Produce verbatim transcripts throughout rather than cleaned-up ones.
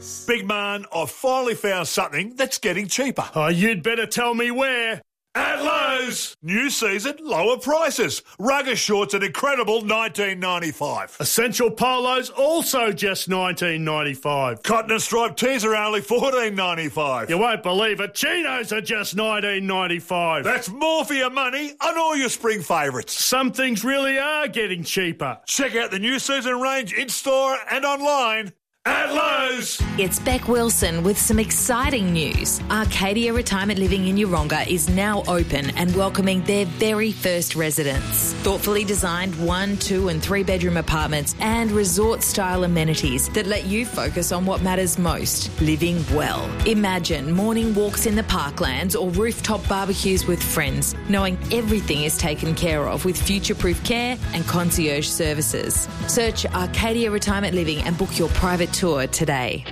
Big man, I've finally found something that's getting cheaper. Oh, you'd better tell me where. At Lowe's. New season, lower prices. Rugger shorts at incredible nineteen ninety-five. Essential polos also just nineteen ninety-five. Cotton and striped tees are only fourteen ninety-five. You won't believe it. Chinos are just nineteen ninety-five. That's more for your money on all your spring favourites. Some things really are getting cheaper. Check out the new season range in-store and online. At Lowe's. It's Beck Wilson with some exciting news. Arcadia Retirement Living in Yeronga is now open and welcoming their very first residents. Thoughtfully designed one, two and three bedroom apartments and resort style amenities that let you focus on what matters most, living well. Imagine morning walks in the parklands or rooftop barbecues with friends, knowing everything is taken care of with future-proof care and concierge services. Search Arcadia Retirement Living and book your private tour today.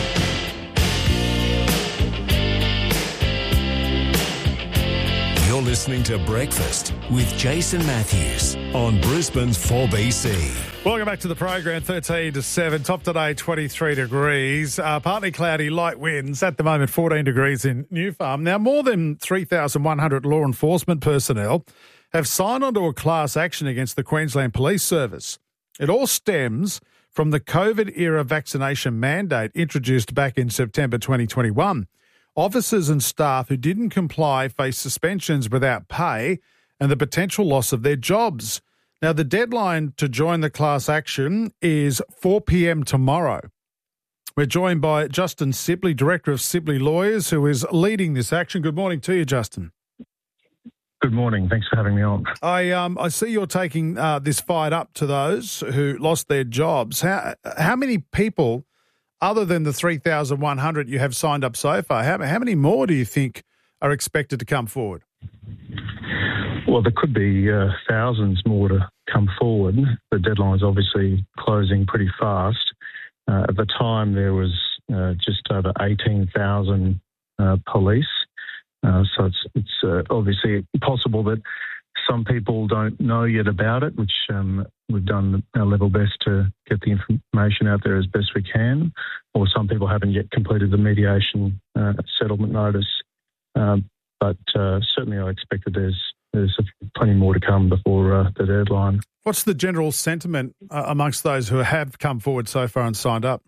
You're listening to Breakfast with Jason Matthews on Brisbane's four B C. Welcome back to the program, thirteen to seven. Top today, twenty-three degrees. Uh, partly cloudy, light winds. At the moment, fourteen degrees in New Farm. Now, more than three thousand one hundred law enforcement personnel have signed onto a class action against the Queensland Police Service. It all stems from the COVID-era vaccination mandate introduced back in September twenty twenty-one. Officers and staff who didn't comply face suspensions without pay and the potential loss of their jobs. Now, the deadline to join the class action is four p.m. tomorrow. We're joined by Justin Sibley, Director of Sibley Lawyers, who is leading this action. Good morning to you, Justin. Good morning. Thanks for having me on. I um I see you're taking uh, this fight up to those who lost their jobs. How how many people, other than the three thousand one hundred you have signed up so far, how, how many more do you think are expected to come forward? Well, there could be uh, thousands more to come forward. The deadline is obviously closing pretty fast. Uh, at the time, there was uh, just over eighteen thousand uh, police. Uh, so it's it's uh, obviously possible that some people don't know yet about it, which um, we've done our level best to get the information out there as best we can, or some people haven't yet completed the mediation uh, settlement notice. Um, but uh, certainly I expect that there's, there's plenty more to come before uh, the deadline. What's the general sentiment uh, amongst those who have come forward so far and signed up?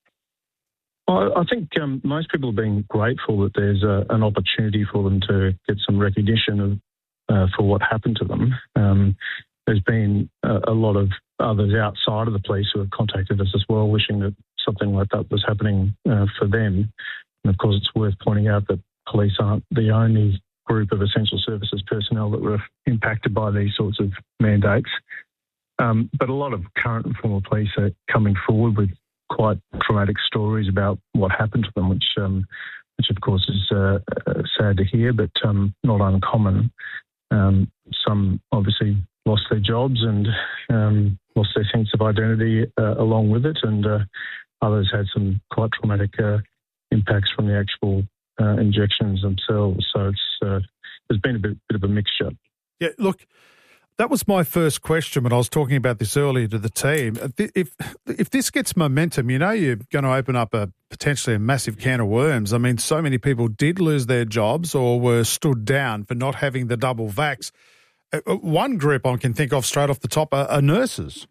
Well, I think um, most people have been grateful that there's a, an opportunity for them to get some recognition of uh, for what happened to them. Um, there's been a, a lot of others outside of the police who have contacted us as well, wishing that something like that was happening uh, for them. And of course, it's worth pointing out that police aren't the only group of essential services personnel that were impacted by these sorts of mandates. Um, but a lot of current and former police are coming forward with quite traumatic stories about what happened to them, which, um, which of course is uh, uh, sad to hear, but um, not uncommon. Um, some obviously lost their jobs and um, lost their sense of identity uh, along with it, and uh, others had some quite traumatic uh, impacts from the actual uh, injections themselves. So it's uh, there's been a bit, bit of a mixture. Yeah, look, that was my first question when I was talking about this earlier to the team. If if this gets momentum, you know you're going to open up a potentially a massive can of worms. I mean, so many people did lose their jobs or were stood down for not having the double vax. One group I can think of straight off the top are, are nurses.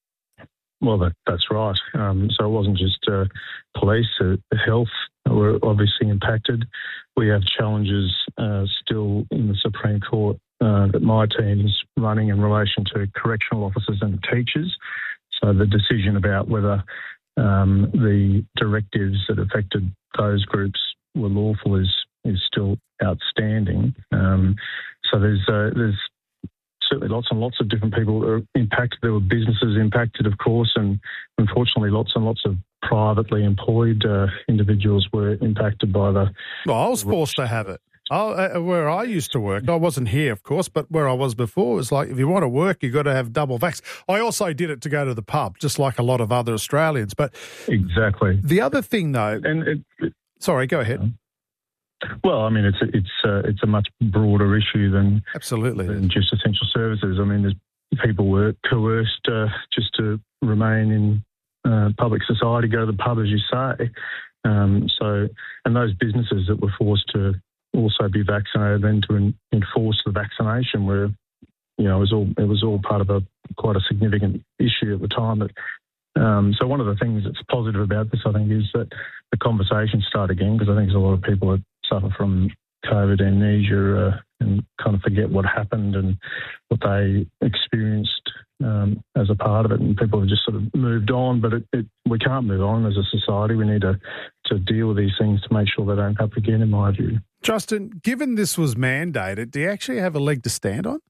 Well, that, that's right. Um, so it wasn't just uh, police, uh, health were obviously impacted. We have challenges uh, still in the Supreme Court uh, that my team is running in relation to correctional officers and teachers. So the decision about whether um, the directives that affected those groups were lawful is is still outstanding. Um, so there's uh, there's certainly lots and lots of different people that are impacted. There were businesses impacted, of course, and unfortunately lots and lots of privately employed uh, individuals were impacted by the... Well, I was forced to have it. I, uh, where I used to work, I wasn't here, of course, but where I was before, it was like, if you want to work, you've got to have double vax. I also did it to go to the pub, just like a lot of other Australians. But exactly. The other thing, though... and it, it, Sorry, go ahead. Well, I mean, it's a, it's uh, it's a much broader issue than absolutely than just essential services. I mean, there's people were coerced uh, just to remain in uh, public society, go to the pub, as you say. Um, so, and those businesses that were forced to also be vaccinated, then to in, enforce the vaccination, were, you know, it was all it was all part of a quite a significant issue at the time. But um, so one of the things that's positive about this, I think, is that the conversation start again, because I think there's a lot of people that suffer from COVID amnesia uh, and kind of forget what happened and what they experienced um, as a part of it, and people have just sort of moved on. But it, it, we can't move on as a society. We need to, to deal with these things to make sure they don't happen again, in my view. Justin, given this was mandated, do you actually have a leg to stand on?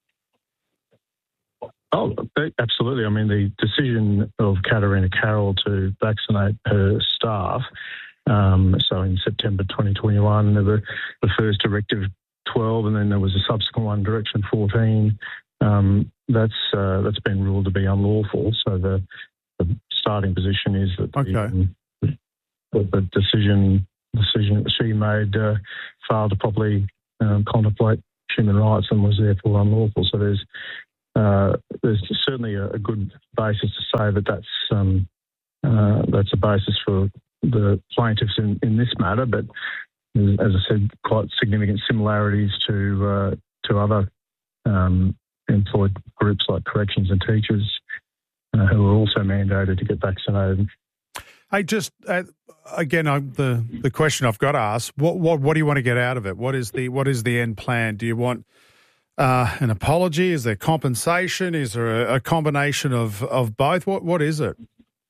Oh, absolutely. I mean, the decision of Katarina Carroll to vaccinate her staff, um, so in September twenty twenty-one, there were the first Directive twelve, and then there was a subsequent one, Direction fourteen. Um, that's uh, that's been ruled to be unlawful. So the, the starting position is that the, okay. um, the, the decision decision that she made uh, failed to properly um, contemplate human rights and was therefore unlawful. So there's uh, there's certainly a, a good basis to say that that's um, uh, that's a basis for the plaintiffs in, in this matter. But as I said, quite significant similarities to uh, to other um, employed groups like corrections and teachers uh, who are also mandated to get vaccinated. Hey, just uh, again, I, the the question I've got to ask: what what what do you want to get out of it? What is the what is the end plan? Do you want uh, an apology? Is there compensation? Is there a, a combination of, of both? What what is it?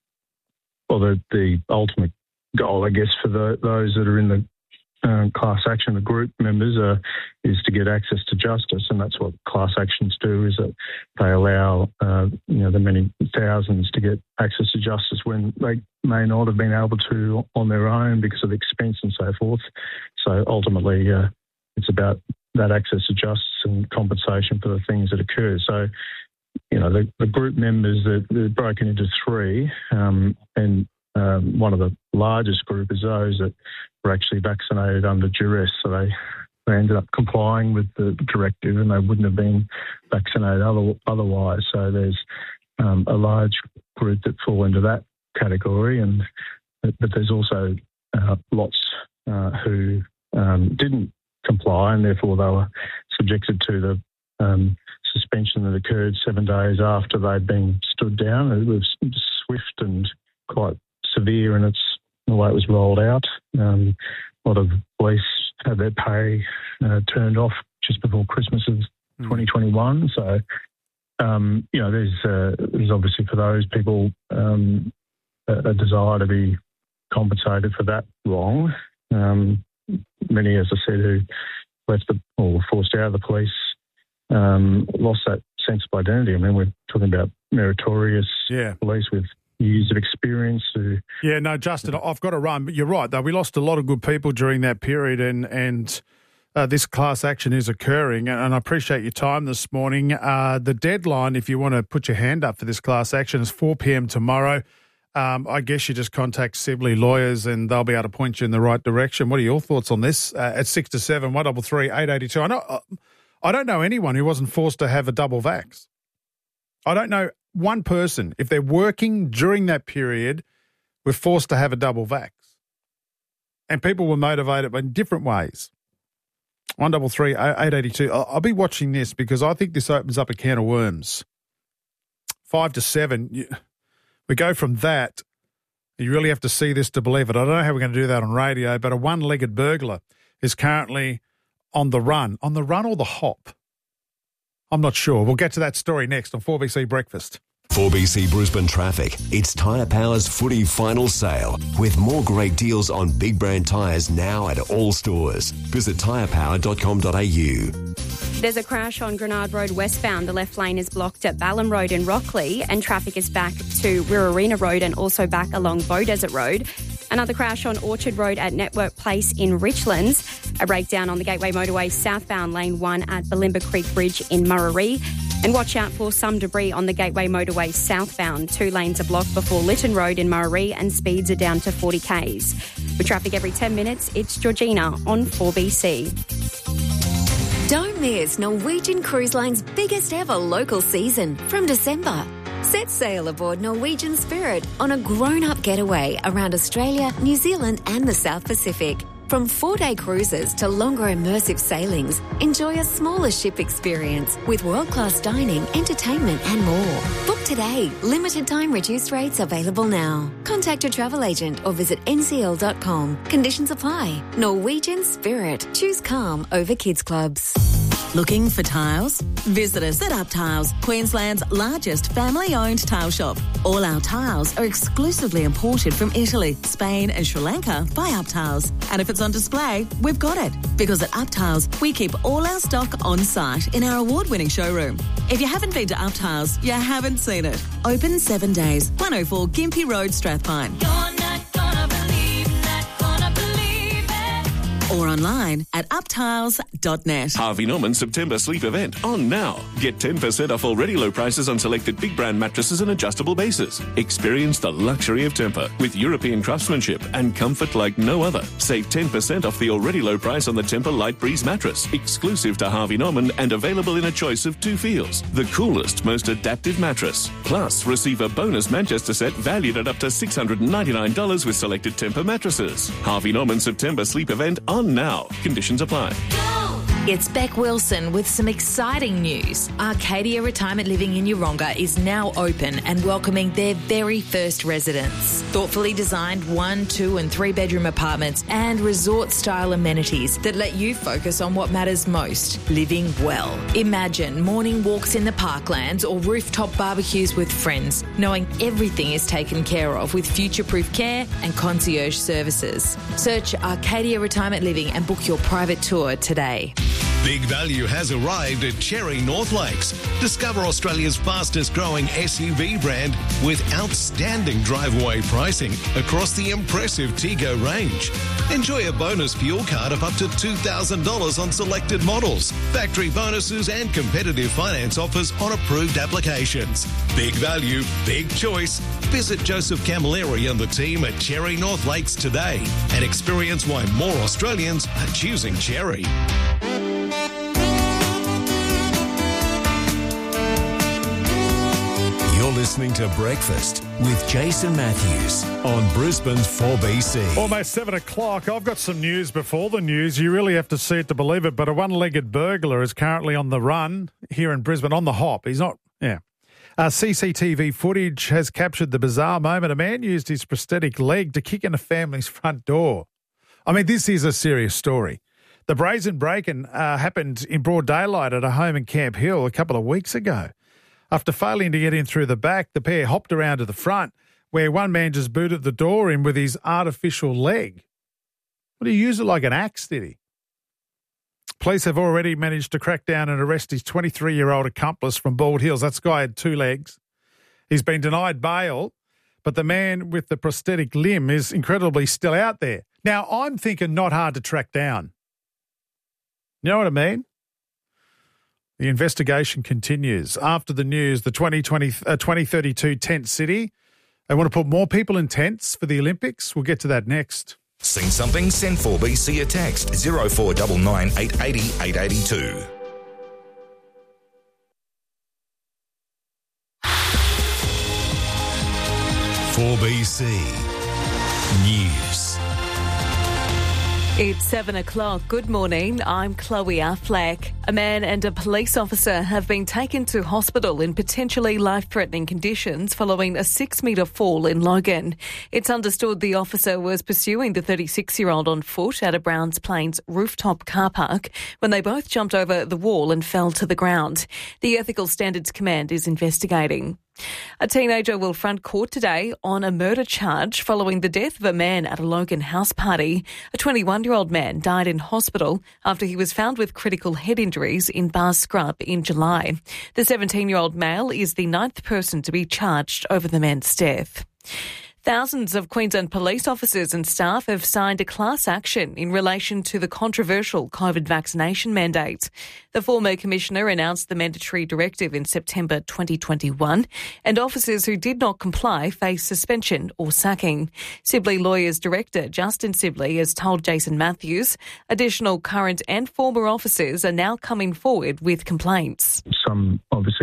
Well, the the ultimate goal, I guess, for the, those that are in the uh, class action, the group members, uh, is to get access to justice, and that's what class actions do. Is that they allow uh, you know the many thousands to get access to justice when they may not have been able to on their own because of expense and so forth. So ultimately, uh, it's about that access to justice and compensation for the things that occur. So, you know, the, the group members, they're, they're broken into three, um, and um, one of the largest group is those that were actually vaccinated under duress. So they, they ended up complying with the directive and they wouldn't have been vaccinated other, otherwise. So there's um, a large group that fall into that category, and but there's also uh, lots uh, who um, didn't comply, and therefore they were subjected to the um, suspension that occurred seven days after they'd been stood down. It was swift and quite severe in its the way it was rolled out. Um, a lot of police had their pay uh, turned off just before Christmas of mm. twenty twenty-one. So, um, you know, there's uh, there's obviously for those people um, a, a desire to be compensated for that wrong. Um, many, as I said, who left the or were forced out of the police um, lost that sense of identity. I mean, we're talking about meritorious yeah. police with years of experience. Who, yeah, no, Justin, I've got to run, but you're right, though. We lost a lot of good people during that period, and and uh, this class action is occurring, and I appreciate your time this morning. Uh, the deadline, if you want to put your hand up for this class action, is four p.m. tomorrow. Um, I guess you just contact Sibley Lawyers and they'll be able to point you in the right direction. What are your thoughts on this? Uh, at six to seven, one double three, eight eighty two. I know, uh, I don't know anyone who wasn't forced to have a double vax. I don't know one person, if they're working during that period, were forced to have a double vax. And people were motivated in different ways. one double three, eight eighty two. I'll, I'll be watching this because I think this opens up a can of worms. Five to seven. You, We go from that, you really have to see this to believe it. I don't know how we're going to do that on radio, but a one-legged burglar is currently on the run. On the run or the hop? I'm not sure. We'll get to that story next on four B C Breakfast. four B C Brisbane Traffic. It's Tyre Power's footy final sale with more great deals on big brand tyres now at all stores. Visit tyre power dot com dot a u. There's a crash on Grenard Road westbound. The left lane is blocked at Ballum Road in Rockley, and traffic is back to Wirrarena Road and also back along Bow Desert Road. Another crash on Orchard Road at Network Place in Richlands. A breakdown on the Gateway Motorway southbound lane one at Balimba Creek Bridge in Muraree. And watch out for some debris on the Gateway Motorway southbound. Two lanes are blocked before Lytton Road in Muraree and speeds are down to forty kays. With traffic every ten minutes, it's Georgina on four B C. Don't miss Norwegian Cruise Line's biggest ever local season from December. Set sail aboard Norwegian Spirit on a grown-up getaway around Australia, New Zealand and the South Pacific. From four-day cruises to longer immersive sailings, enjoy a smaller ship experience with world-class dining, entertainment and more. Book today. Limited time reduced rates available now. Contact your travel agent or visit n c l dot com. Conditions apply. Norwegian Spirit. Choose calm over kids clubs. Looking for tiles? Visit us at Up Tiles, Queensland's largest family-owned tile shop. All our tiles are exclusively imported from Italy, Spain and Sri Lanka by Up Tiles. And if it's on display, we've got it. Because at Up Tiles, we keep all our stock on site in our award-winning showroom. If you haven't been to Up Tiles, you haven't seen it. Open seven days. one oh four Gympie Road, Strathpine. Or online at up tiles dot net. Harvey Norman September sleep event on now. Get ten percent off already low prices on selected big brand mattresses and adjustable bases. Experience the luxury of Tempur with European craftsmanship and comfort like no other. Save ten percent off the already low price on the Tempur Light Breeze mattress, exclusive to Harvey Norman and available in a choice of two feels. The coolest, most adaptive mattress. Plus, receive a bonus Manchester set valued at up to six hundred ninety-nine dollars with selected Tempur mattresses. Harvey Norman September sleep event on now. Conditions apply. It's Beck Wilson with some exciting news. Arcadia Retirement Living in Yeronga is now open and welcoming their very first residents. Thoughtfully designed one, two and three bedroom apartments and resort-style amenities that let you focus on what matters most, living well. Imagine morning walks in the parklands or rooftop barbecues with friends, knowing everything is taken care of with future-proof care and concierge services. Search Arcadia Retirement Living and book your private tour today. Big value has arrived at Cherry North Lakes. Discover Australia's fastest growing S U V brand with outstanding drive-away pricing across the impressive Tego range. Enjoy a bonus fuel card of up to two thousand dollars on selected models, factory bonuses and competitive finance offers on approved applications. Big value, big choice. Visit Joseph Camilleri and the team at Cherry North Lakes today and experience why more Australians are choosing Cherry. You're listening to Breakfast with Jason Matthews on Brisbane's four B C. Almost seven o'clock. I've got some news before the news. You really have to see it to believe it, but a one-legged burglar is currently on the run here in Brisbane, on the hop. He's not, yeah. Uh, C C T V footage has captured the bizarre moment. A man used his prosthetic leg to kick in a family's front door. I mean, this is a serious story. The brazen break-in uh, happened in broad daylight at a home in Camp Hill a couple of weeks ago. After failing to get in through the back, the pair hopped around to the front, where one man just booted the door in with his artificial leg. What, did he use it like an axe, did he? Police have already managed to crack down and arrest his twenty-three-year-old accomplice from Bald Hills. That guy had two legs. He's been denied bail, but the man with the prosthetic limb is incredibly still out there. Now, I'm thinking not hard to track down. You know what I mean? The investigation continues. After the news, the twenty twenty, uh, twenty thirty-two tent city, they want to put more people in tents for the Olympics. We'll get to that next. Seen something? Send four B C a text zero four nine nine eight eight zero eight eight two. four B C News. It's seven o'clock. Good morning. I'm Chloe Affleck. A man and a police officer have been taken to hospital in potentially life-threatening conditions following a six-metre fall in Logan. It's understood the officer was pursuing the thirty-six-year-old on foot at a Browns Plains rooftop car park when they both jumped over the wall and fell to the ground. The Ethical Standards Command is investigating. A teenager will front court today on a murder charge following the death of a man at a Logan house party. A twenty-one-year-old man died in hospital after he was found with critical head injuries in Bar Scrub in July. The seventeen-year-old male is the ninth person to be charged over the man's death. Thousands of Queensland police officers and staff have signed a class action in relation to the controversial COVID vaccination mandate. The former commissioner announced the mandatory directive in September twenty twenty-one, and officers who did not comply face suspension or sacking. Sibley Lawyers Director Justin Sibley has told Jason Matthews additional current and former officers are now coming forward with complaints. Some obviously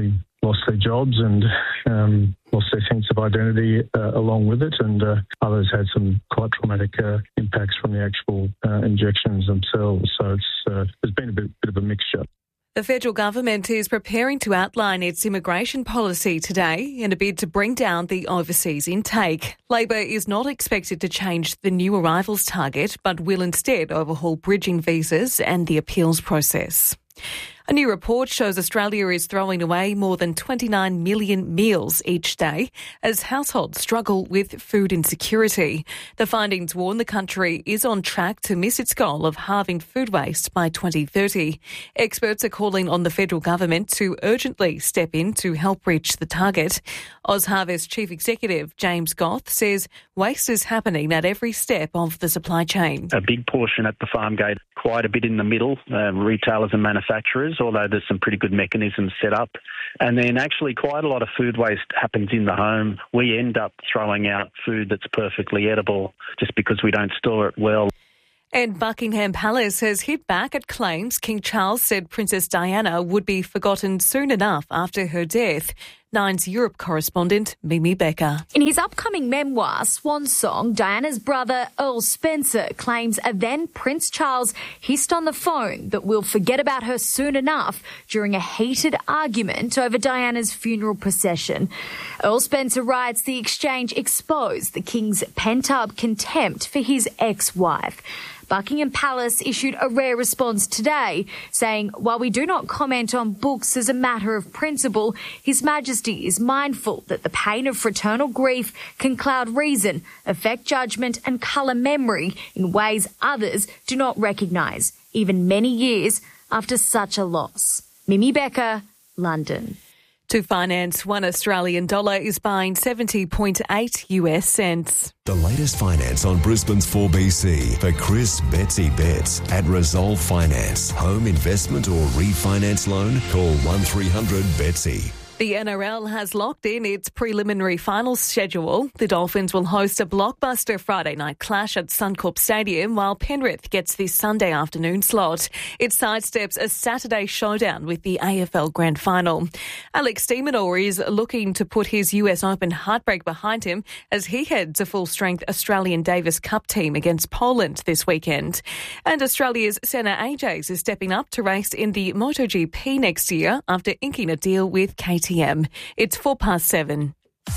lost their jobs and um, lost their sense of identity uh, along with it, and uh, others had some quite traumatic uh, impacts from the actual uh, injections themselves. So it's uh, there's been a bit, bit of a mixture. The federal government is preparing to outline its immigration policy today in a bid to bring down the overseas intake. Labor is not expected to change the new arrivals target, but will instead overhaul bridging visas and the appeals process. A new report shows Australia is throwing away more than twenty-nine million meals each day as households struggle with food insecurity. The findings warn the country is on track to miss its goal of halving food waste by twenty thirty. Experts are calling on the federal government to urgently step in to help reach the target. OzHarvest Chief Executive James Goth says waste is happening at every step of the supply chain. A big portion at the farm gate, quite a bit in the middle, uh, retailers and manufacturers, although there's some pretty good mechanisms set up. And then actually quite a lot of food waste happens in the home. We end up throwing out food that's perfectly edible just because we don't store it well. And Buckingham Palace has hit back at claims King Charles said Princess Diana would be forgotten soon enough after her death. Nine's Europe correspondent Mimi Becker. In his upcoming memoir, Swan Song, Diana's brother Earl Spencer claims a then Prince Charles hissed on the phone that we'll forget about her soon enough during a heated argument over Diana's funeral procession. Earl Spencer writes the exchange exposed the king's pent-up contempt for his ex-wife. Buckingham Palace issued a rare response today, saying, while we do not comment on books as a matter of principle, His Majesty is mindful that the pain of fraternal grief can cloud reason, affect judgment and colour memory in ways others do not recognise, even many years after such a loss. Mimi Becker, London. To finance, one Australian dollar is buying seventy point eight U S cents. The latest finance on Brisbane's four B C for Chris Betsy Betts at Resolve Finance. Home investment or refinance loan? Call one three hundred Betsy. The N R L has locked in its preliminary finals schedule. The Dolphins will host a blockbuster Friday night clash at Suncorp Stadium, while Penrith gets this Sunday afternoon slot. It sidesteps a Saturday showdown with the A F L Grand Final. Alex de Minaur is looking to put his U S Open heartbreak behind him as he heads a full-strength Australian Davis Cup team against Poland this weekend. And Australia's Senna A Js is stepping up to race in the MotoGP next year after inking a deal with K T M. It's four past seven.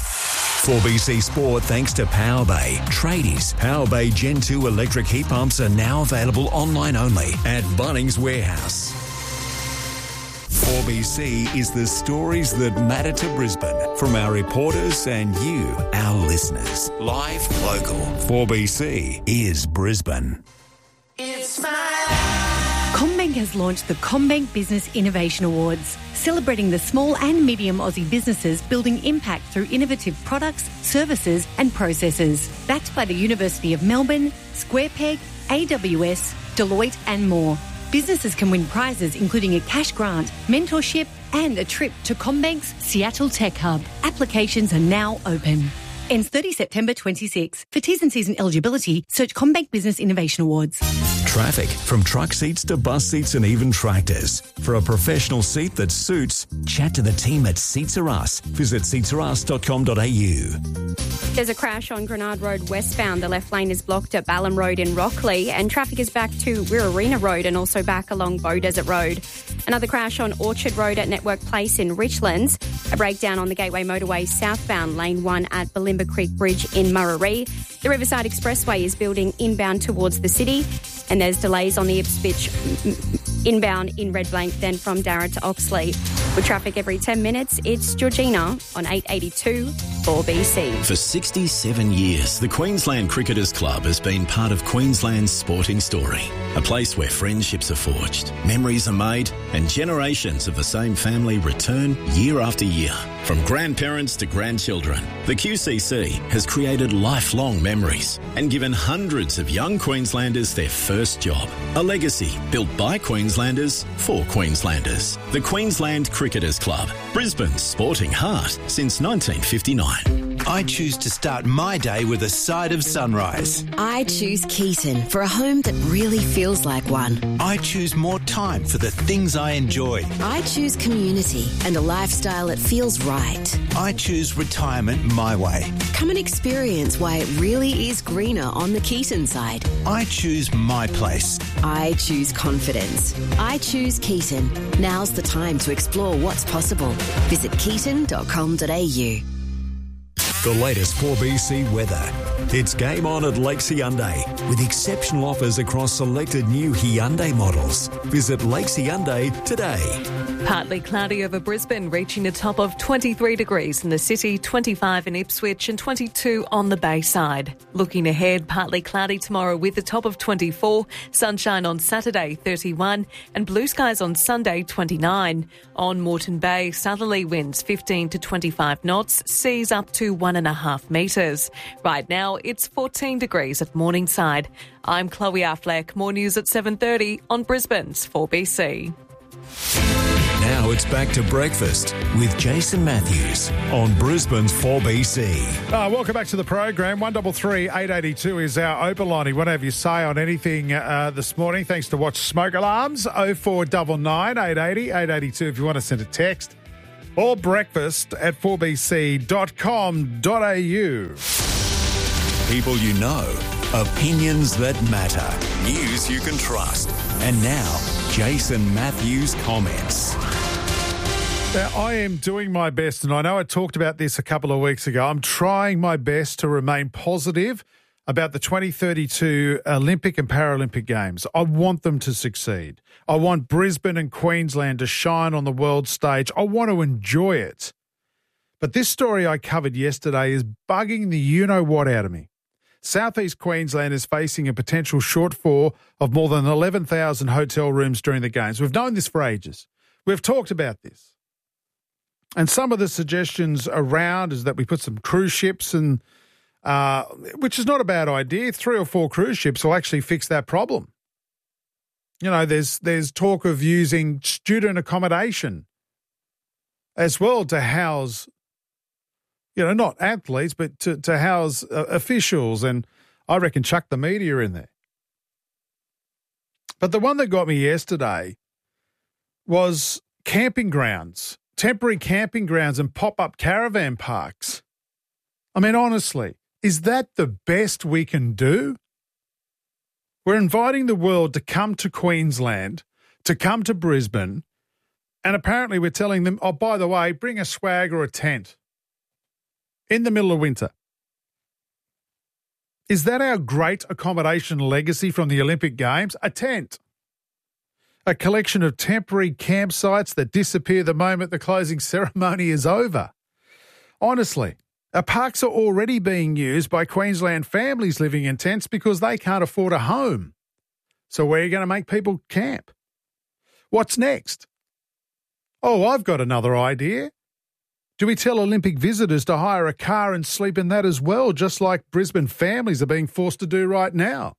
four B C Sport thanks to Power Bay. Tradies, Power Bay Gen two electric heat pumps are now available online only at Bunnings Warehouse. four B C is the stories that matter to Brisbane from our reporters and you, our listeners. Live, local. four B C is Brisbane. It's my CommBank has launched the CommBank Business Innovation Awards, celebrating the small and medium Aussie businesses building impact through innovative products, services and processes. Backed by the University of Melbourne, SquarePeg, A W S, Deloitte and more. Businesses can win prizes including a cash grant, mentorship and a trip to CommBank's Seattle Tech Hub. Applications are now open. Ends thirtieth September twenty-six. For T's and C's and eligibility, search CommBank Business Innovation Awards. Traffic, from truck seats to bus seats and even tractors. For a professional seat that suits, chat to the team at Seats Are Us. Visit seats are us dot com dot a u. There's a crash on Granard Road westbound. The left lane is blocked at Ballum Road in Rockley, and traffic is back to Wirrarina Road and also back along Beaudesert Road. Another crash on Orchard Road at Network Place in Richlands. A breakdown on the Gateway Motorway southbound, lane one at Balimba Creek Bridge in Muraree. The Riverside Expressway is building inbound towards the city, and there's delays on the Ipswich inbound in Red Blank, then from Darra to Oxley. With traffic every ten minutes, it's Georgina on eight eighty-two four B C. For sixty-seven years, the Queensland Cricketers Club has been part of Queensland's sporting story. A place where friendships are forged, memories are made, and generations of the same family return year after year. From grandparents to grandchildren, the Q C C has created lifelong memories and given hundreds of young Queenslanders their first job. A legacy built by Queenslanders for Queenslanders. The Queensland Cricketers Club, Brisbane's sporting heart since nineteen fifty-nine. I choose to start my day with a sight of sunrise. I choose Keaton for a home that really feels like one. I choose more time for the things I enjoy. I choose community and a lifestyle that feels right. I choose retirement my way. Come and experience why it really is greener on the Keaton side. I choose my place. I choose confidence. I choose Keaton. Now's the time to explore what's possible. Visit keaton dot com dot a u. The latest four B C weather. It's game on at Lakes Hyundai with exceptional offers across selected new Hyundai models. Visit Lakes Hyundai today. Partly cloudy over Brisbane, reaching a top of twenty-three degrees in the city, twenty-five in Ipswich and twenty-two on the Bayside. Looking ahead, partly cloudy tomorrow with a top of twenty-four, sunshine on Saturday, thirty-one and blue skies on Sunday, twenty-nine. On Moreton Bay, southerly winds fifteen to twenty-five knots, seas up to one and a half metres. Right now, it's fourteen degrees at Morningside. I'm Chloe Affleck. More news at seven thirty on Brisbane's four B C. Now it's back to breakfast with Jason Matthews on Brisbane's four B C. Uh, welcome back to the program. one three three, eight eight two is our open line. You want to have your say on anything uh, this morning, thanks to Watch Smoke Alarms. oh four nine nine, eight eight zero, eight eight two if you want to send a text. Or breakfast at four b c dot com dot a u. People you know, opinions that matter, news you can trust. And now, Jason Matthews comments. Now, I am doing my best, and I know I talked about this a couple of weeks ago. I'm trying my best to remain positive about the twenty thirty-two Olympic and Paralympic Games. I want them to succeed. I want Brisbane and Queensland to shine on the world stage. I want to enjoy it. But this story I covered yesterday is bugging the you-know-what out of me. Southeast Queensland is facing a potential shortfall of more than eleven thousand hotel rooms during the Games. We've known this for ages. We've talked about this. And some of the suggestions around is that we put some cruise ships, and uh, which is not a bad idea. Three or four cruise ships will actually fix that problem. You know, there's there's talk of using student accommodation as well to house, you know, not athletes, but to, to house uh, officials, and I reckon chuck the media in there. But the one that got me yesterday was camping grounds, temporary camping grounds and pop-up caravan parks. I mean, honestly, is that the best we can do? We're inviting the world to come to Queensland, to come to Brisbane, and apparently we're telling them, oh, by the way, bring a swag or a tent in the middle of winter. Is that our great accommodation legacy from the Olympic Games? A tent. A collection of temporary campsites that disappear the moment the closing ceremony is over. Honestly, our parks are already being used by Queensland families living in tents because they can't afford a home. So where are you going to make people camp? What's next? Oh, I've got another idea. Do we tell Olympic visitors to hire a car and sleep in that as well, just like Brisbane families are being forced to do right now?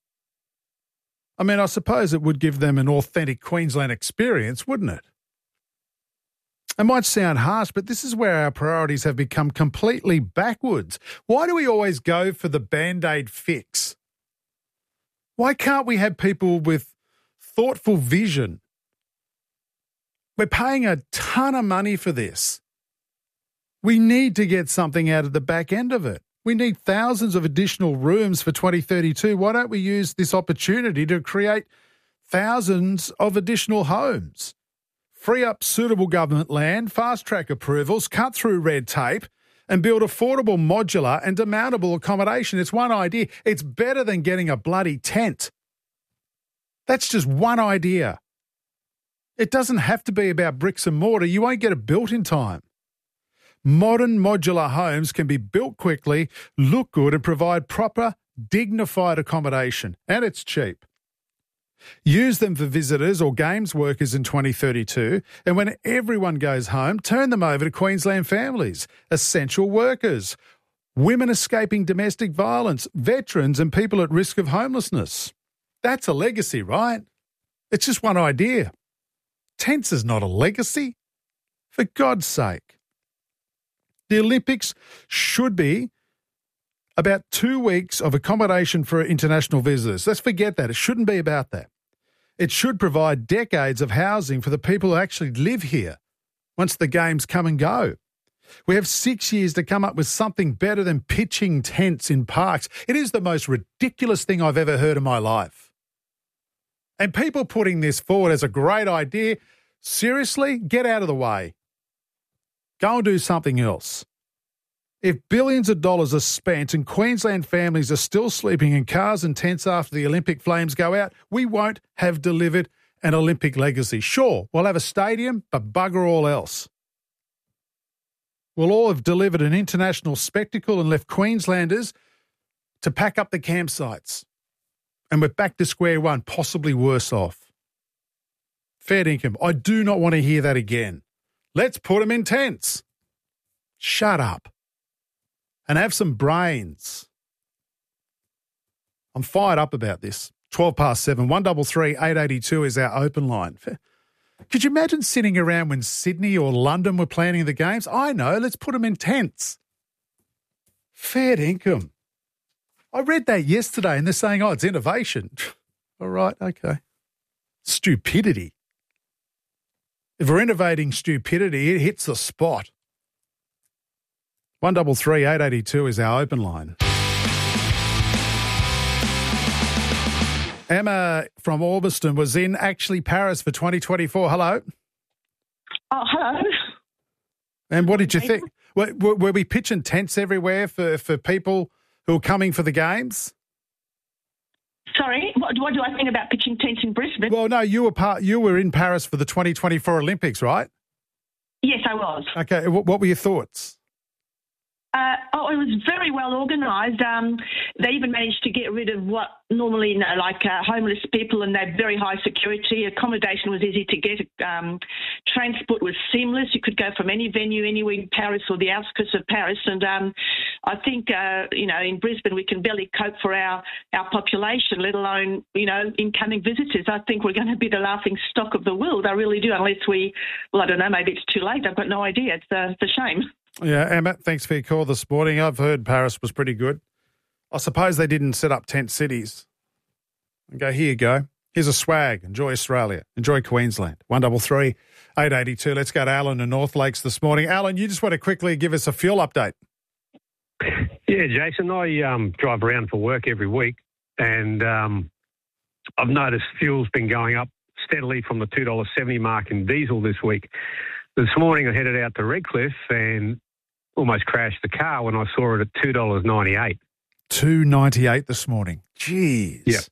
I mean, I suppose it would give them an authentic Queensland experience, wouldn't it? It might sound harsh, but this is where our priorities have become completely backwards. Why do we always go for the Band-Aid fix? Why can't we have people with thoughtful vision? We're paying a ton of money for this. We need to get something out of the back end of it. We need thousands of additional rooms for twenty thirty-two. Why don't we use this opportunity to create thousands of additional homes? Free up suitable government land, fast-track approvals, cut through red tape, and build affordable, modular and demountable accommodation. It's one idea. It's better than getting a bloody tent. That's just one idea. It doesn't have to be about bricks and mortar. You won't get it built in time. Modern modular homes can be built quickly, look good, and provide proper, dignified accommodation. And it's cheap. Use them for visitors or games workers in twenty thirty-two, and when everyone goes home, turn them over to Queensland families, essential workers, women escaping domestic violence, veterans and people at risk of homelessness. That's a legacy, right? It's just one idea. Tents is not a legacy. For God's sake. The Olympics should be about two weeks of accommodation for international visitors. Let's forget that. It shouldn't be about that. It should provide decades of housing for the people who actually live here once the games come and go. We have six years to come up with something better than pitching tents in parks. It is the most ridiculous thing I've ever heard in my life. And people putting this forward as a great idea, seriously, get out of the way. Go and do something else. If billions of dollars are spent and Queensland families are still sleeping in cars and tents after the Olympic flames go out, we won't have delivered an Olympic legacy. Sure, we'll have a stadium, but bugger all else. We'll all have delivered an international spectacle and left Queenslanders to pack up the campsites. And we're back to square one, possibly worse off. Fair income. I do not want to hear that again. Let's put them in tents. Shut up. And have some brains. I'm fired up about this. twelve past seven, one three three, eight eight two is our open line. Could you imagine sitting around when Sydney or London were planning the games? I know, let's put them in tents. Fair income. I read that yesterday and they're saying, oh, it's innovation. All right, okay. Stupidity. If we're innovating stupidity, it hits the spot. one three three, eight eight two is our open line. Emma from Orbiston was in actually Paris for twenty twenty-four. Hello. Oh, hello. And what did you think? Were, were, were we pitching tents everywhere for, for people who are coming for the games? Sorry, what, what do I think about pitching tents in Brisbane? Well, no, you were part. You were in Paris for the twenty twenty-four Olympics, right? Yes, I was. Okay, what, what were your thoughts? Uh, oh, it was very well organised. Um, they even managed to get rid of what normally, you know, like uh, homeless people, and they had very high security. Accommodation was easy to get. Um, transport was seamless. You could go from any venue anywhere in Paris or the outskirts of Paris. And um, I think, uh, you know, in Brisbane we can barely cope for our, our population, let alone, you know, incoming visitors. I think we're going to be the laughing stock of the world. I really do, unless we, well, I don't know, maybe it's too late. I've got no idea. It's a, it's a shame. Yeah, Emma, thanks for your call this morning. I've heard Paris was pretty good. I suppose they didn't set up tent cities and go, here you go. Here's a swag. Enjoy Australia. Enjoy Queensland. one three three, eight eight two. Let's go to Alan in North Lakes this morning. Alan, you just want to quickly give us a fuel update. Yeah, Jason, I um, drive around for work every week, and um, I've noticed fuel's been going up steadily from the two dollars seventy mark in diesel this week. This morning I headed out to Redcliffe and almost crashed the car when I saw it at two dollars ninety-eight. two dollars ninety-eight this morning. Jeez. Yeah.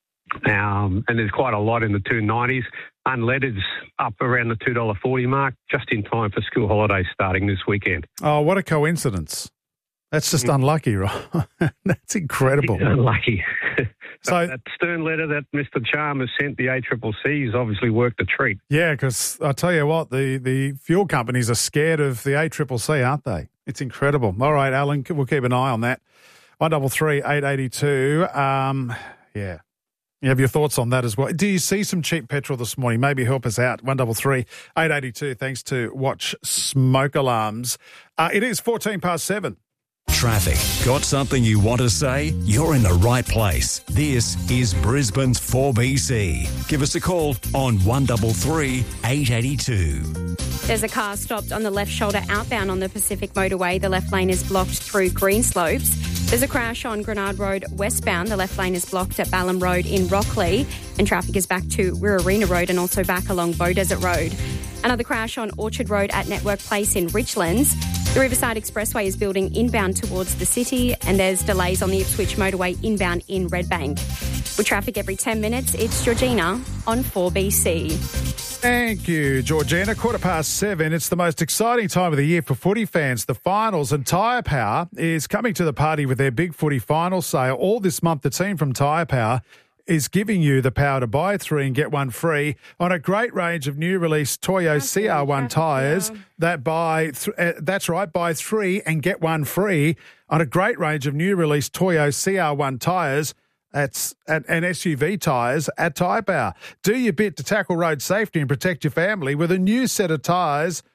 Um, and there's quite a lot in the two nineties. Unleaded's up around the two dollars forty mark, just in time for school holidays starting this weekend. Oh, what a coincidence. That's just mm. unlucky, right? That's incredible. Yeah, unlucky. So that stern letter that Mister Chalmers sent the A C C C has obviously worked a treat. Yeah, because I tell you what, the, the fuel companies are scared of the A C C C, aren't they? It's incredible. All right, Alan, we'll keep an eye on that. one three three, eight eight two. Um, yeah. You have your thoughts on that as well. Do you see some cheap petrol this morning? Maybe help us out. one three three, eight eight two. Thanks to Watch Smoke Alarms. Uh, it is fourteen past seven. Traffic. Got something you want to say? You're in the right place. This is Brisbane's four B C. Give us a call on one three three, eight eight two. There's a car stopped on the left shoulder outbound on the Pacific Motorway. The left lane is blocked through Greenslopes. There's a crash on Grenard Road westbound. The left lane is blocked at Balham Road in Rockley, and traffic is back to Riverina Road and also back along Beaudesert Road. Another crash on Orchard Road at Network Place in Richlands. The Riverside Expressway is building inbound towards the city, and there's delays on the Ipswich Motorway inbound in Redbank. With traffic every ten minutes, it's Georgina on four B C. Thank you, Georgina. Quarter past seven. It's the most exciting time of the year for footy fans. The finals, and Tyre Power is coming to the party with their big footy final sale. All this month, the team from Tyre Power is giving you the power to buy three and get one free on a great range of new release Toyo C R one tyres that buy, th- uh, that's right, buy three and get one free on a great range of new release Toyo C R one tyres at, at, and S U V tyres at Tyre Power. Do your bit to tackle road safety and protect your family with a new set of tyres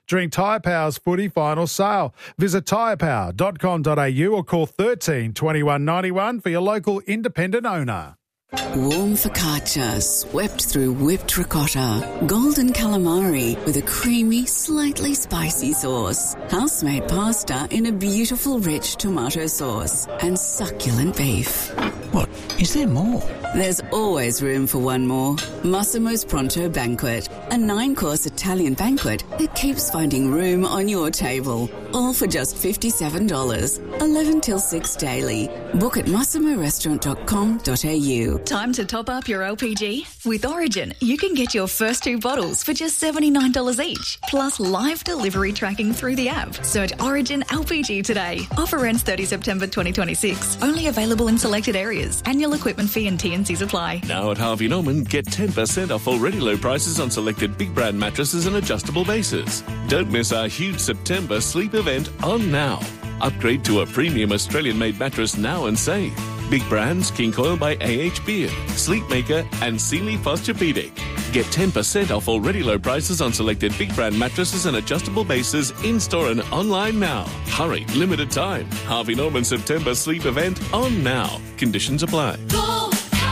during Tyre Power's footy final sale. Visit tyre power dot com dot a u or call thirteen twenty-one ninety-one for your local independent owner. Warm focaccia swept through whipped ricotta. Golden calamari with a creamy, slightly spicy sauce. House-made pasta in a beautiful, rich tomato sauce. And succulent beef. What? Is there more? There's always room for one more. Massimo's Pronto Banquet. A nine-course Italian banquet that keeps finding room on your table. All for just fifty-seven dollars. eleven till six daily. Book at massimo restaurant dot com dot a u. Time to top up your L P G? With Origin, you can get your first two bottles for just seventy-nine dollars each, plus live delivery tracking through the app. Search Origin L P G today. Offer ends thirtieth September twenty twenty-six. Only available in selected areas. Annual equipment fee and T and Cs apply. Now at Harvey Norman, get ten percent off already low prices on selected big brand mattresses and adjustable bases. Don't miss our huge September sleep event on now. Upgrade to a premium Australian-made mattress now and save. Big brands King Coil by A H Beard, Sleepmaker and Sealy Posturepedic. Get ten percent off already low prices on selected big brand mattresses and adjustable bases in-store and online now. Hurry, limited time. Harvey Norman September sleep event on now. Conditions apply. four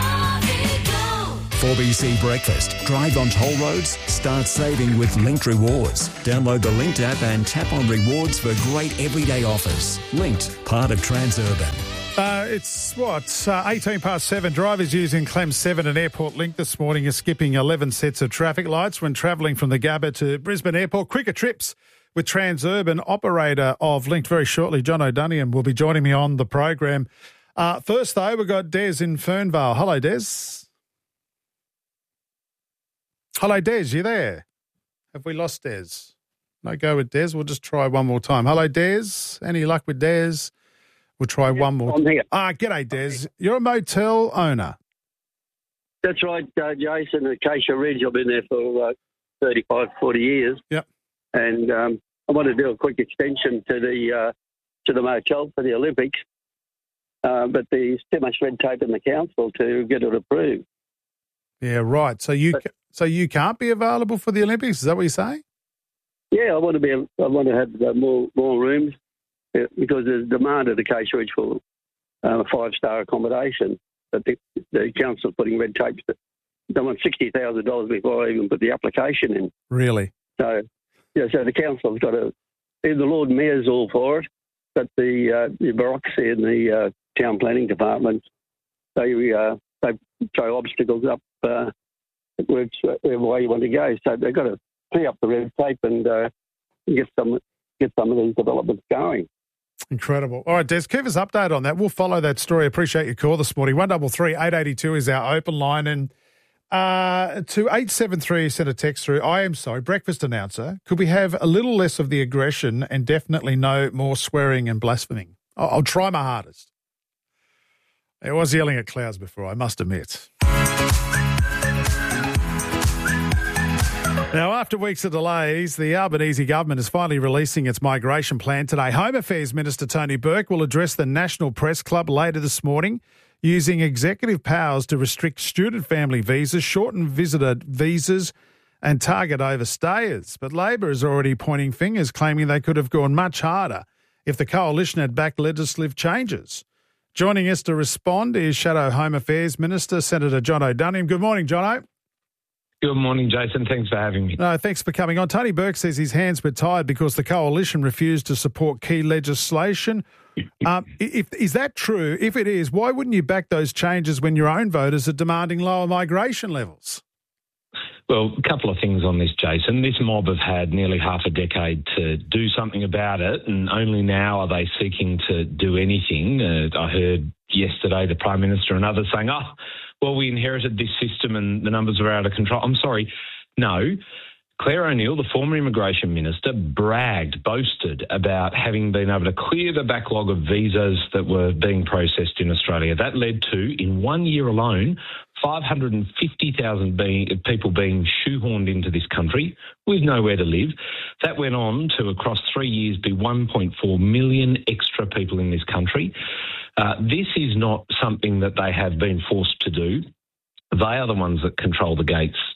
B C Breakfast. Drive on toll roads. Start saving with Linked Rewards. Download the Linked app and tap on rewards for great everyday offers. Linked, part of Transurban. Uh, it's, what, uh, eighteen past seven. Drivers using Clem seven and Airport Link this morning are skipping eleven sets of traffic lights when travelling from the Gabba to Brisbane Airport. Quicker trips with Transurban. Operator of Linked very shortly, John O'Duniam, will be joining me on the program. Uh, first, though, we've got Des in Fernvale. Hello, Des. Hello, Des, you there? Have we lost Des? No go with Des. We'll just try one more time. Hello, Des. Any luck with Des? We'll try yeah, one more. I'm here. Ah, g'day, Des. You're a motel owner. That's right, uh, Jason. Acacia Ridge. I've been there for uh, thirty-five, forty years. Yep. And um, I want to do a quick extension to the uh, to the motel for the Olympics, uh, but there's too much red tape in the council to get it approved. Yeah, right. So you But, so you can't be available for the Olympics. Is that what you're saying? yeah, I want to be. I want to have uh, more more rooms uh, because there's demand at Acacia Ridge for uh, five star accommodation. But the, the council's putting red tape. They want sixty thousand dollars before I even put the application in. Really? So, yeah, so the council's got to. The Lord Mayor's all for it, but the uh, the bureaucracy in the uh, town planning department, they uh, they throw obstacles up uh, which whatever way you want to go. So they've got to clear up the red tape and uh, get some get some of these developments going. Incredible. All right, Des, keep us updated on that. We'll follow that story. Appreciate your call this morning. one double three eight eighty two is our open line. And uh, to eight seven three, sent a text through. I am sorry, breakfast announcer. Could we have a little less of the aggression and definitely no more swearing and blaspheming? I'll, I'll try my hardest. I was yelling at clouds before, I must admit. Now, after weeks of delays, the Albanese government is finally releasing its migration plan today. Home Affairs Minister Tony Burke will address the National Press Club later this morning, using executive powers to restrict student family visas, shorten visitor visas and target overstayers. But Labor is already pointing fingers, claiming they could have gone much harder if the coalition had backed legislative changes. Joining us to respond is Shadow Home Affairs Minister, Senator John O'Duniam. Good morning, Jono. Good morning, Jason. Thanks for having me. No, thanks for coming on. Tony Burke says his hands were tied because the coalition refused to support key legislation. Um, if, is that true? If it is, why wouldn't you back those changes when your own voters are demanding lower migration levels? Well, a couple of things on this, Jason. This mob have had nearly half a decade to do something about it, and only now are they seeking to do anything. Uh, I heard yesterday the Prime Minister and others saying, oh, well, we inherited this system and the numbers are out of control. I'm sorry. No. Claire O'Neill, the former Immigration Minister, bragged, boasted about having been able to clear the backlog of visas that were being processed in Australia. That led to, in one year alone, five hundred fifty thousand being, people being shoehorned into this country with nowhere to live. That went on to, across three years, be one point four million extra people in this country. Uh, this is not something that they have been forced to do. They are the ones that control the gates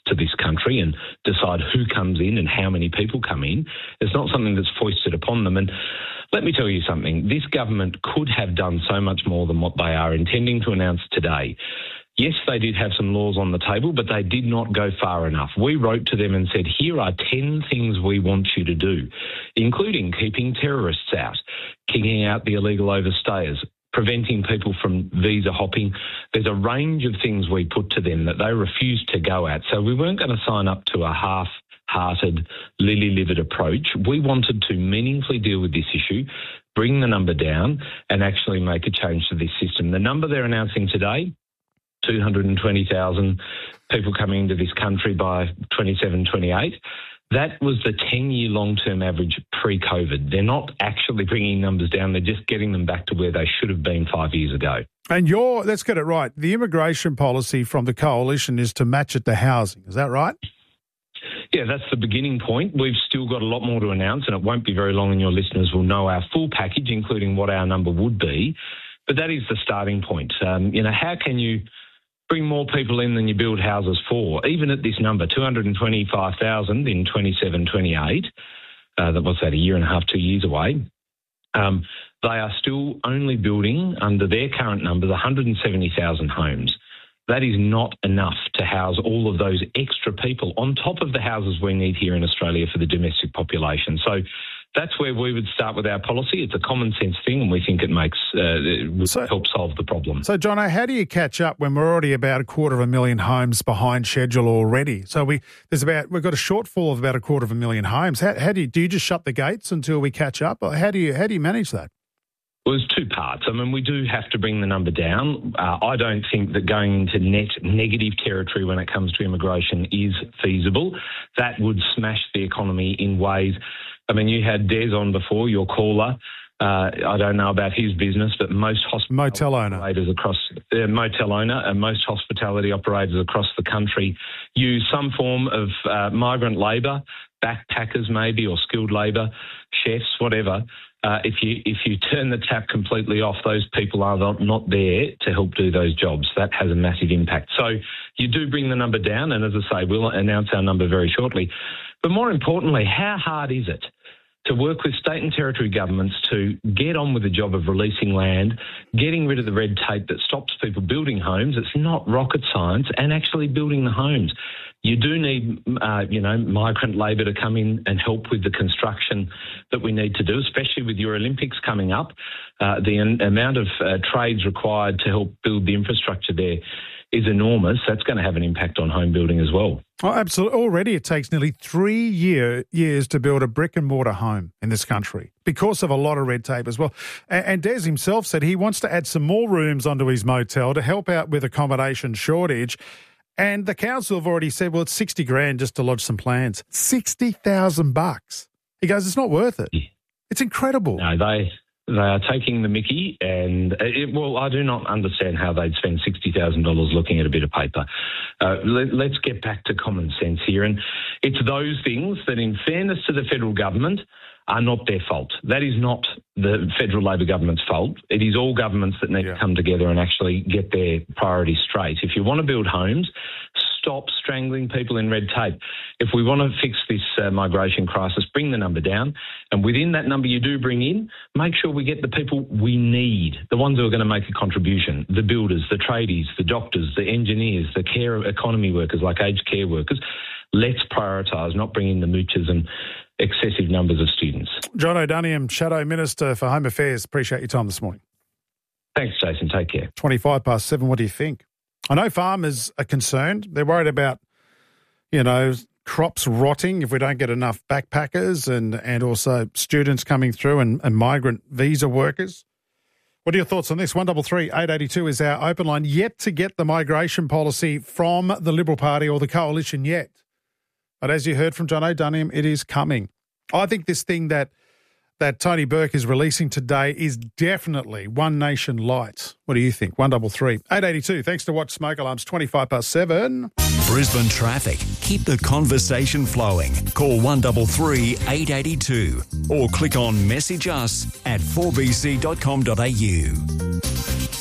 to this country and decide who comes in and how many people come in. It's not something that's foisted upon them. And let me tell you something, this government could have done so much more than what they are intending to announce today. Yes, they did have some laws on the table, but they did not go far enough. We wrote to them and said, here are ten things we want you to do, including keeping terrorists out, kicking out the illegal overstayers, preventing people from visa hopping. There's a range of things we put to them that they refused to go at. So we weren't going to sign up to a half-hearted, lily-livered approach. We wanted to meaningfully deal with this issue, bring the number down, and actually make a change to this system. The number they're announcing today, two hundred twenty thousand people coming into this country by twenty-seven, twenty-eight. That was the ten-year long-term average pre-COVID. They're not actually bringing numbers down. They're just getting them back to where they should have been five years ago. And you're, let's get it right, the immigration policy from the Coalition is to match it to housing. Is that right? Yeah, that's the beginning point. We've still got a lot more to announce, and it won't be very long and your listeners will know our full package, including what our number would be. But that is the starting point. Um, you know, how can you bring more people in than you build houses for? Even at this number, two hundred twenty-five thousand in twenty-seven, twenty-eight, uh, that was that a year and a half, two years away, um, they are still only building, under their current numbers, one hundred seventy thousand homes. That is not enough to house all of those extra people on top of the houses we need here in Australia for the domestic population. So that's where we would start with our policy. It's a common sense thing, and we think it makes uh, it would so, help solve the problem. So, Jono, how do you catch up when we're already about a quarter of a million homes behind schedule already? So we there's about we've got a shortfall of about a quarter of a million homes. How, how do you do? You just shut the gates until we catch up? Or how do you how do you manage that? Well, there's two parts. I mean, we do have to bring the number down. Uh, I don't think that going into net negative territory when it comes to immigration is feasible. That would smash the economy in ways. I mean, you had Des on before, your caller. Uh, I don't know about his business, but most hospitality motel owner. operators across uh, motel owner and most hospitality operators across the country use some form of uh, migrant labour, backpackers maybe, or skilled labour, chefs, whatever. Uh, if you if you turn the tap completely off, those people are not, not there to help do those jobs. That has a massive impact. So you do bring the number down, and as I say, we'll announce our number very shortly. But more importantly, how hard is it to work with state and territory governments to get on with the job of releasing land, getting rid of the red tape that stops people building homes? It's not rocket science, and actually building the homes. You do need, uh, you know, migrant labour to come in and help with the construction that we need to do, especially with your Olympics coming up. Uh, the an- amount of uh, trades required to help build the infrastructure there is enormous. That's going to have an impact on home building as well. Oh, absolutely. Already it takes nearly three year, years to build a brick and mortar home in this country because of a lot of red tape as well. And, and Des himself said he wants to add some more rooms onto his motel to help out with accommodation shortage. And the council have already said, well, it's sixty grand just to lodge some plans. sixty thousand bucks. He goes, it's not worth it. It's incredible. No, they... They are taking the mickey, and, it, well, I do not understand how they'd spend sixty thousand dollars looking at a bit of paper. Uh, let, let's get back to common sense here. And it's those things that, in fairness to the federal government, are not their fault. That is not the federal Labor government's fault. It is all governments that need yeah. to come together and actually get their priorities straight. If you want to build homes, stop strangling people in red tape. If we want to fix this uh, migration crisis, bring the number down. And within that number you do bring in, make sure we get the people we need, the ones who are going to make a contribution, the builders, the tradies, the doctors, the engineers, the care economy workers like aged care workers. Let's prioritise, not bring in the moochers and excessive numbers of students. Jono Duniam, Shadow Minister for Home Affairs. Appreciate your time this morning. Thanks, Jason. Take care. twenty-five past seven. What do you think? I know farmers are concerned. They're worried about, you know, crops rotting if we don't get enough backpackers and, and also students coming through and, and migrant visa workers. What are your thoughts on this? one three three, eight eight two is our open line. Yet to get the migration policy from the Liberal Party or the Coalition yet. But as you heard from Jono Duniam, it is coming. I think this thing that that Tony Burke is releasing today is definitely One Nation light. What do you think? one three three, eight eight two. Thanks to Watch Smoke Alarms, twenty-five past seven. Brisbane traffic. Keep the conversation flowing. Call one three three, eight eight two or click on Message Us at four b c dot com dot a u.